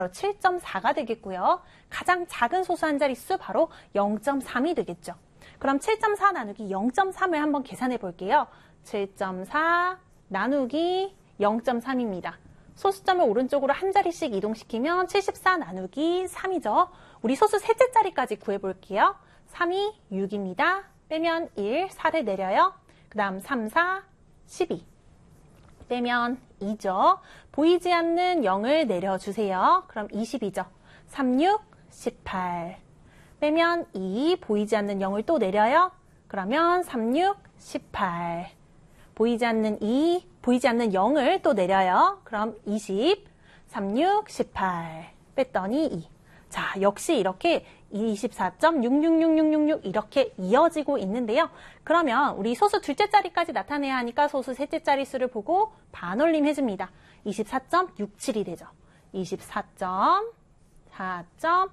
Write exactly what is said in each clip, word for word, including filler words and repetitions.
칠 점 사가 되겠고요. 가장 작은 소수 한 자릿수 바로 영 점 삼이 되겠죠. 그럼 칠 점 사 나누기 영 점 삼을 한번 계산해 볼게요. 칠 점 사 나누기 영 점 삼입니다. 소수점을 오른쪽으로 한 자리씩 이동시키면 칠십사 나누기 삼이죠. 우리 소수 셋째 자리까지 구해볼게요. 삼이 육입니다. 빼면 일, 사를 내려요. 그 다음 삼, 사, 십이. 빼면 이죠. 보이지 않는 영을 내려주세요. 그럼 이십이죠. 삼, 육, 십팔. 빼면 이, 보이지 않는 영을 또 내려요. 그러면 삼, 육, 십팔. 보이지 않는 이, 보이지 않는 영을 또 내려요. 그럼 이십, 삼, 육, 십팔. 뺐더니 이. 자, 역시 이렇게 이십사 점 육육육육육육 이렇게 이어지고 있는데요. 그러면 우리 소수 둘째 자리까지 나타내야 하니까 소수 셋째 자리 수를 보고 반올림 해줍니다. 이십사 점 육칠이 되죠. 이십사 점 사 점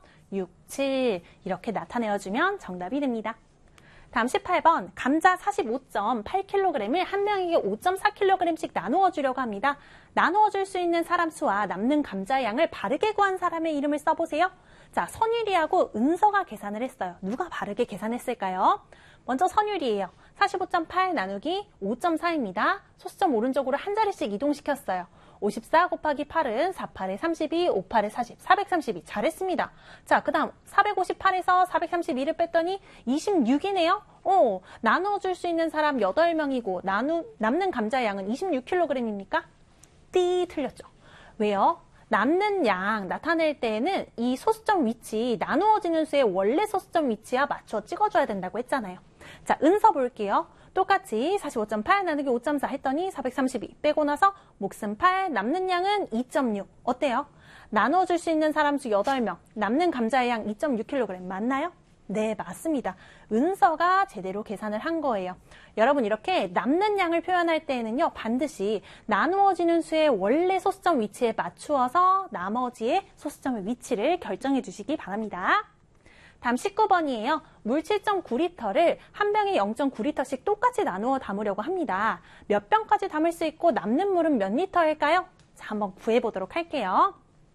육칠 이렇게 나타내어주면 정답이 됩니다. 다음 십팔 번 감자 사십오 점 팔 킬로그램을 한 명에게 오 점 사 킬로그램씩 나누어 주려고 합니다. 나누어 줄 수 있는 사람 수와 남는 감자의 양을 바르게 구한 사람의 이름을 써보세요. 자, 선율이하고 은서가 계산을 했어요. 누가 바르게 계산했을까요? 먼저 선율이에요. 사십오 점 팔 나누기 오 점 사입니다. 소수점 오른쪽으로 한 자리씩 이동시켰어요. 오십사 곱하기 팔은 사, 팔에 삼십이, 오, 팔에 사십, 사백삼십이. 잘했습니다. 자, 그 다음 사백오십팔에서 사백삼십이를 뺐더니 이십육이네요. 오, 나눠줄 수 있는 사람 여덟 명이고 나누, 남는 감자 양은 이십육 킬로그램입니까? 띠 틀렸죠. 왜요? 남는 양 나타낼 때에는 이 소수점 위치, 나누어지는 수의 원래 소수점 위치와 맞춰 찍어줘야 된다고 했잖아요. 자, 은서 볼게요. 똑같이 사십오 점 팔 나누기 오 점 사 했더니 사백삼십이 빼고 나서 몫은 팔, 남는 양은 이 점 육. 어때요? 나눠줄 수 있는 사람 수 여덟 명, 남는 감자의 양 이 점 육 킬로그램 맞나요? 네, 맞습니다. 은서가 제대로 계산을 한 거예요. 여러분 이렇게 남는 양을 표현할 때에는요. 반드시 나누어지는 수의 원래 소수점 위치에 맞추어서 나머지의 소수점의 위치를 결정해 주시기 바랍니다. 다음 십구 번이에요. 물 칠 점 구 리터를 한 병에 영 점 구 리터씩 똑같이 나누어 담으려고 합니다. 몇 병까지 담을 수 있고 남는 물은 몇 리터일까요? 자, 한번 구해보도록 할게요.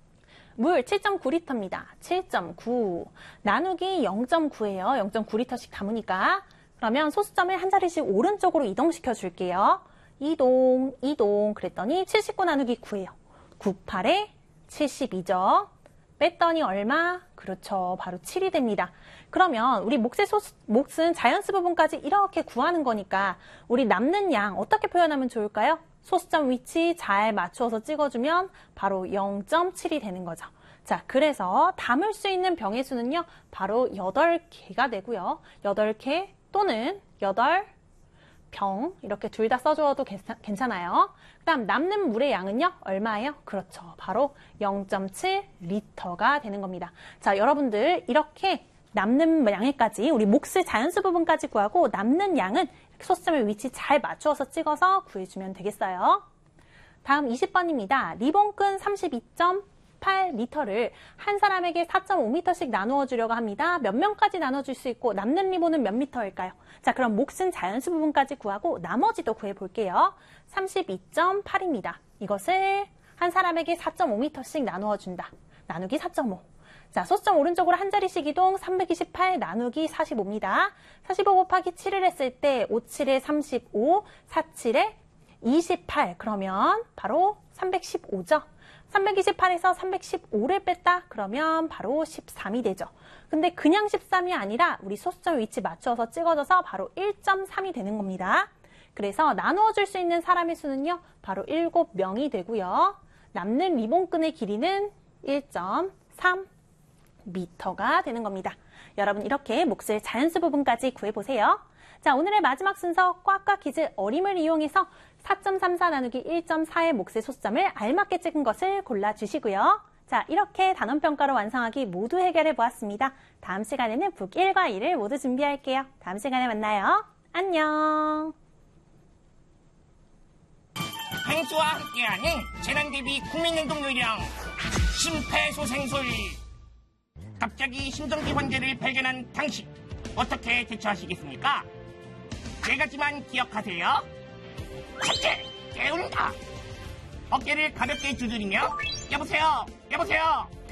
물 칠 점 구 리터입니다. 칠 점 구 나누기 영 점 구예요. 영 점 구 리터씩 담으니까. 그러면 소수점을 한 자리씩 오른쪽으로 이동시켜 줄게요. 이동, 이동 그랬더니 칠십구 나누기 구예요. 구, 팔에 칠십이죠. 뺐더니 얼마? 그렇죠. 바로 칠이 됩니다. 그러면 우리 몫의 소수, 몫은 자연수 부분까지 이렇게 구하는 거니까 우리 남는 양 어떻게 표현하면 좋을까요? 소수점 위치 잘 맞추어서 찍어주면 바로 영 점 칠이 되는 거죠. 자, 그래서 담을 수 있는 병의 수는요. 바로 여덟 개가 되고요. 여덟 개 또는 여덟 병 이렇게 둘 다 써줘도 괜찮아요. 그 다음 남는 물의 양은요. 얼마예요? 그렇죠. 바로 영 점 칠 리터가 되는 겁니다. 자, 여러분들 이렇게 남는 양에까지 우리 몫의 자연수 부분까지 구하고 남는 양은 소수점의 위치 잘 맞추어서 찍어서 구해주면 되겠어요. 다음 이십 번입니다. 리본끈 삼십이 점 팔 리터를 한 사람에게 사 점 오 미터씩 나누어 주려고 합니다. 몇 명까지 나눠줄 수 있고 남는 리본은 몇 미터일까요? 자, 그럼 몫은 자연수 부분까지 구하고 나머지도 구해볼게요. 삼십이 점 팔입니다. 이것을 한 사람에게 사 점 오 미터씩 나누어 준다. 나누기 사 점 오. 자, 소수점 오른쪽으로 한 자리씩 이동 삼백이십팔 나누기 사십오입니다. 사십오 곱하기 칠을 했을 때 오, 칠에 삼십오, 사, 칠에 이십팔. 그러면 바로 삼백십오죠. 삼백이십팔에서 삼백십오를 뺐다? 그러면 바로 십삼이 되죠. 근데 그냥 십삼이 아니라 우리 소수점 위치 맞춰서 찍어줘서 바로 일 점 삼이 되는 겁니다. 그래서 나누어줄 수 있는 사람의 수는요. 바로 일곱 명이 되고요. 남는 리본끈의 길이는 일 점 삼 미터가 되는 겁니다. 여러분 이렇게 몫의 자연수 부분까지 구해보세요. 자, 오늘의 마지막 순서 꽉꽉 퀴즈 어림을 이용해서 사 점 삼사 나누기 일 점 사의 몫의 소수점을 알맞게 찍은 것을 골라주시고요. 자, 이렇게 단원평가로 완성하기 모두 해결해 보았습니다. 다음 시간에는 북 일과 이를 모두 준비할게요. 다음 시간에 만나요. 안녕. 한수와 함께하는 재난대비 국민행동 요령 심폐소생술. 갑자기 심정지 환자를 발견한 당신 어떻게 대처하시겠습니까? 네 가지만 기억하세요. 첫째, 깨운다. 어깨를 가볍게 두드리며 여보세요, 여보세요.